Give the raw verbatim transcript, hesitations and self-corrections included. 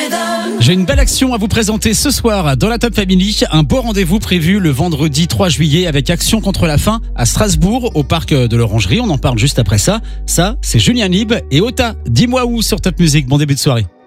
J'ai une belle action à vous présenter ce soir dans la Top Family. Un beau rendez-vous prévu le vendredi trois juillet avec Action contre la faim à Strasbourg au parc de l'Orangerie. On en parle juste après ça. Ça, c'est Julien Lieb et Ota. Dis-moi où sur Top Music. Bon début de soirée.